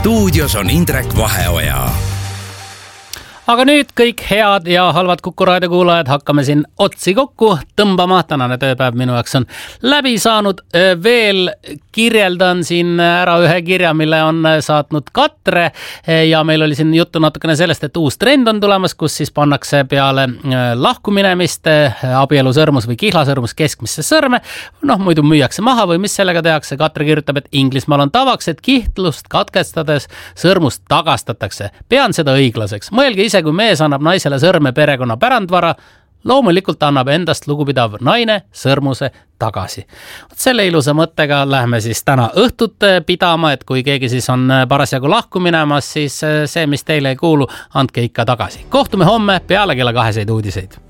stuudios on Indrek Vaheoja. Aga nüüd kõik head ja halvad Kuku raadio kuulajad hakkame siin otsi kokku tõmbama. Tänane tööpäev minu jaoks on läbi saanud. Veel kirjeldan siin ära ühe kirja, mille on saatnud Katre ja meil oli siin juttu natukene sellest, et uus trend on tulemas, kus siis pannakse peale lahkuminemist abielusõrmus või kihlasõrmus keskmisse sõrme. Muidu müüakse maha või mis sellega tehakse. Katre kirjutab, et Inglismaal on tavaks, et kihlust katkestades sõrmust tagastatakse. Pean seda õiglaseks. Mõelge ise, kui mees annab naisele sõrme perekonna pärandvara, loomulikult annab endast lugupidav naine sõrmuse tagasi. Selle ilusa mõttega lähme siis täna õhtut pidama, et kui keegi siis on parasjagu lahku minemas, siis see, mis teile ei kuulu, andke ikka tagasi. Kohtume homme peale kella 2 uudiseid.